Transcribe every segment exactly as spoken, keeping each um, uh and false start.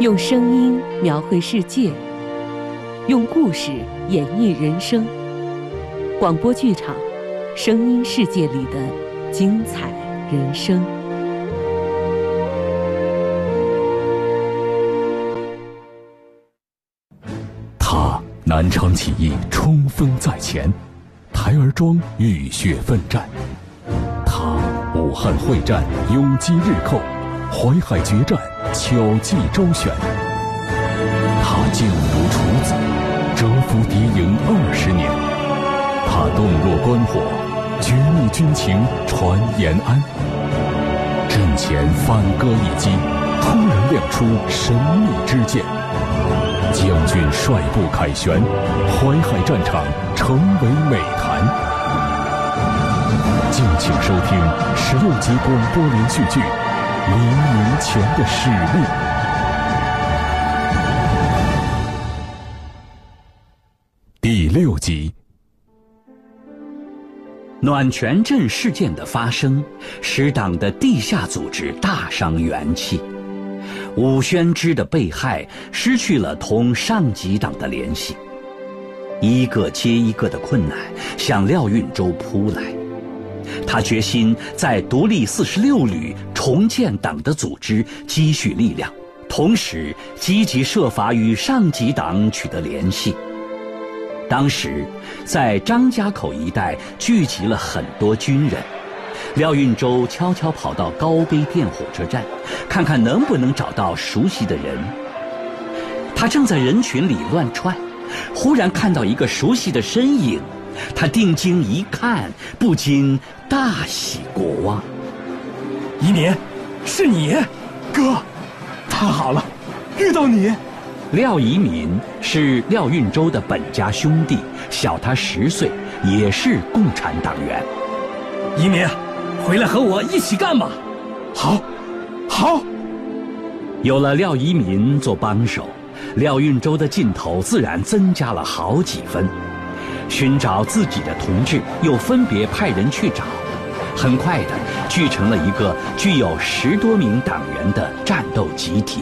用声音描绘世界，用故事演绎人生。广播剧场，声音世界里的精彩人生。 他南昌起义冲锋在前，台儿庄浴血奋战；他武汉会战永击日寇，淮海决战巧计周旋。他劲如处子，蛰伏敌营二十年；他洞若观火，绝密军情传延安。阵前反戈一击，突然亮出神秘之剑，将军率部凯旋，淮海战场成为美谈。敬请收听十六集广播连续剧《黎明前的使命》第六集。 暖泉镇事件的发生，使党的地下组织大伤元气。武宣之的被害，失去了同上级党的联系，一个接一个的困难向廖运周扑来。他决心在独立四十六旅重建党的组织，积蓄力量，同时积极设法与上级党取得联系。当时，在张家口一带聚集了很多军人。廖运周悄悄跑到高碑店火车站，看看能不能找到熟悉的人。他正在人群里乱窜，忽然看到一个熟悉的身影，他定睛一看，不禁大喜过望。 一民，是你，哥，太好了，遇到你。 廖一民是廖运周的本家兄弟，小他十岁，也是共产党员。 一民，回来和我一起干吧。好，好。 有了廖一民做帮手，廖运周的劲头自然增加了好几分。寻找自己的同志，又分别派人去找，很快的聚成了一个具有十多名党员的战斗集体。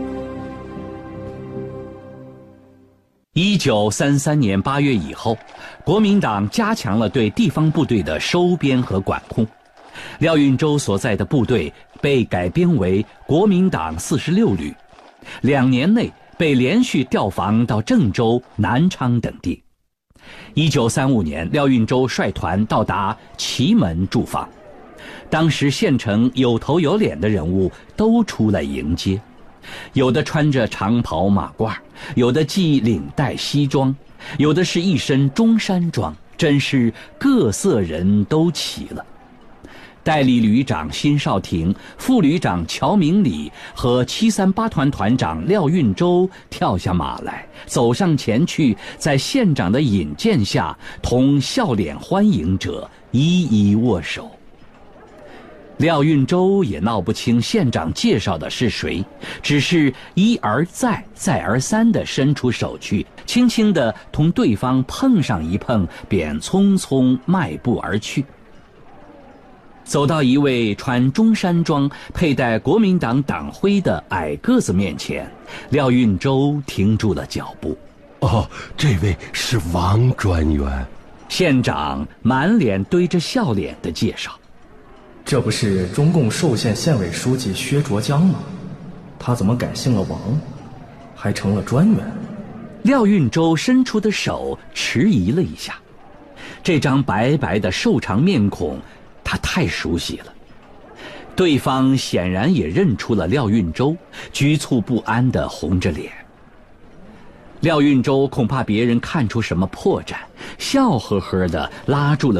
一九三三年八月以后，国民党加强了对地方部队的收编和管控。廖运周所在的部队被改编为国民党四十六旅，两年内被连续调防到郑州、南昌等地。一九三五年，廖运周率团到达祁门驻防，当时县城有头有脸的人物都出来迎接，有的穿着长袍马褂，有的系领带西装，有的是一身中山装，真是各色人都齐了。代理旅长辛绍廷、副旅长乔明礼和七三八团团长廖运周跳下马来，走上前去，在县长的引荐下，同笑脸欢迎者一一握手。廖运周也闹不清县长介绍的是谁，只是一而再再而三地伸出手去，轻轻地同对方碰上一碰，便匆匆迈步而去。走到一位穿中山装、佩戴国民党党徽的矮个子面前，廖运周停住了脚步。 哦，这位是王专员。 县长满脸堆着笑脸的介绍。 这不是中共寿县县委书记薛卓江吗？他怎么改姓了王，还成了专员？ 廖运周伸出的手迟疑了一下，这张白白的瘦长面孔他太熟悉了。对方显然也认出了廖运周，局促不安地红着脸。廖运周恐怕别人看出什么破绽，笑呵呵地拉住了